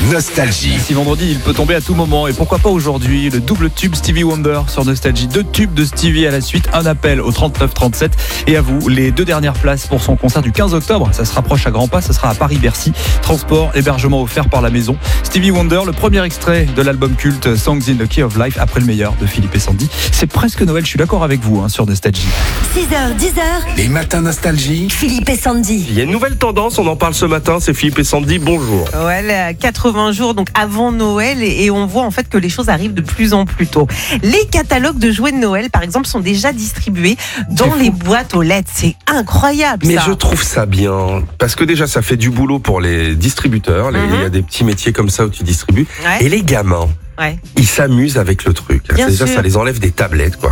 Nostalgie. Si vendredi, il peut tomber à tout moment. Et pourquoi pas aujourd'hui, le double tube Stevie Wonder sur Nostalgie. 2 tubes de Stevie à la suite. Un appel au 3937. Et à vous, les 2 dernières places pour son concert du 15 octobre. Ça se rapproche à grands pas. Ça sera à Paris-Bercy. Transport, hébergement offert par la maison. Stevie Wonder, le premier extrait de l'album culte Songs in the Key of Life, après le meilleur de Philippe et Sandy. C'est presque Noël, je suis d'accord avec vous sur Nostalgie. 6h, 10h, Les matins Nostalgie. Philippe et Sandy. Il y a une nouvelle tendance, on en parle ce matin, c'est Philippe et Sandy, bonjour. Ouais, 80 jours donc avant Noël et on voit en fait que les choses arrivent de plus en plus tôt. Les catalogues de jouets de Noël par exemple sont déjà distribués dans les boîtes aux lettres. C'est incroyable. Mais ça. je trouve ça bien, parce que déjà ça fait du boulot pour les distributeurs, il y a des petits métiers comme ça où tu distribues, Ouais. et les gamins, Ouais. ils s'amusent avec le truc. Bien Déjà sûr. ça les enlève des tablettes quoi.